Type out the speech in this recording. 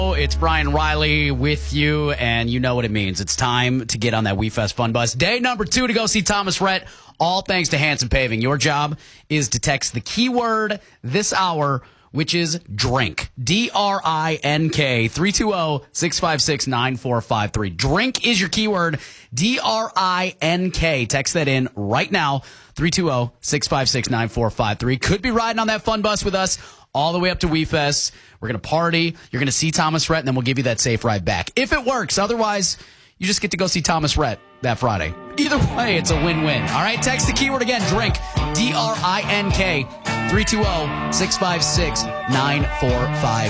It's Brian Riley with you, and you know what it means. It's time to get on that WeFest Fun Bus. Day number 2 to go see Thomas Rhett, all thanks to Hanson Paving. Your job is to text the keyword this hour, which is drink. D-R-I-N-K, 320-656-9453. Drink is your keyword, D-R-I-N-K. Text that in right now, 320-656-9453. Could be riding on that fun bus with us all the way up to WeFest. We're going to party. You're going to see Thomas Rhett, and then we'll give you that safe ride back. If it works. Otherwise, you just get to go see Thomas Rhett that Friday. Either way, it's a win-win. All right, text the keyword again, drink, D-R-I-N-K, 320-656-9453.